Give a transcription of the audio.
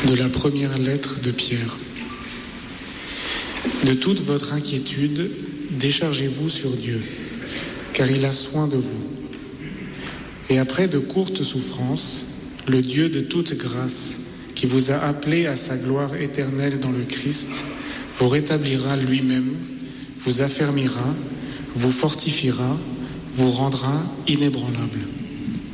De la première lettre de Pierre. De toute votre inquiétude, déchargez-vous sur Dieu, car il a soin de vous. Et après de courtes souffrances, le Dieu de toute grâce, qui vous a appelé à sa gloire éternelle dans le Christ, vous rétablira lui-même, vous affermira, vous fortifiera, vous rendra inébranlable.